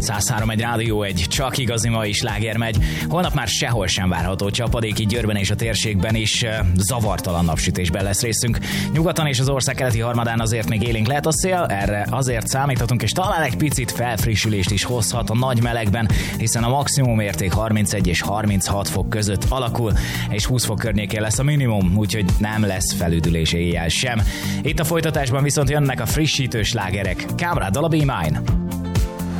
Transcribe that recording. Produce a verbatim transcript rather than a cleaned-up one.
száz három egy Rádió egy, csak igazi mai sláger megy. Holnap már sehol sem várható csapadék, így Győrben és a térségben is zavartalan napsütésben lesz részünk. Nyugaton és az ország keleti harmadán azért még élénk lehet a szél, erre azért számíthatunk, és talán egy picit felfrissülést is hozhat a nagy melegben, hiszen a maximum érték harmincegy és harminchat fok között alakul, és húsz fok környékén lesz a minimum, úgyhogy nem lesz felüdülés éjjel sem. Itt a folytatásban viszont jönnek a frissítő slágerek. Kámráddal a Be Mine.